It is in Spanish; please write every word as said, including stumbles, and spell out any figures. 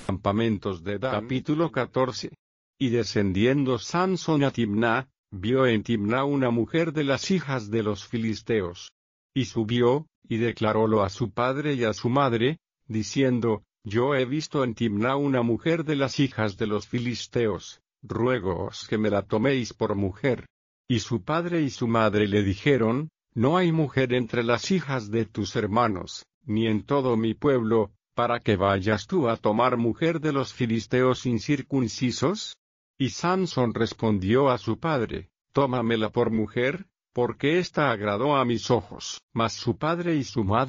campamentos de Dan. Capítulo catorce. Y descendiendo Sansón a Timná, vio en Timná una mujer de las hijas de los filisteos. Y subió, y declarólo a su padre y a su madre, diciendo, Yo he visto en Timná una mujer de las hijas de los filisteos, ruégoos que me la toméis por mujer. Y su padre y su madre le dijeron, No hay mujer entre las hijas de tus hermanos, ni en todo mi pueblo, para que vayas tú a tomar mujer de los filisteos incircuncisos. Y Sansón respondió a su padre, Tómamela por mujer, porque ésta agradó a mis ojos. Mas su padre y su madre